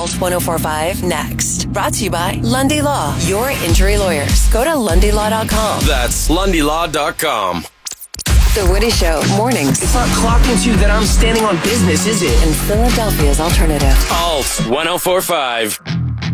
Alt 1045 next. Brought to you by Lundy Law, your injury lawyers. Go to LundyLaw.com. That's LundyLaw.com. The Woody Show, mornings. It's not clocking to that I'm standing on business, is it? In Philadelphia's alternative. Alt 1045.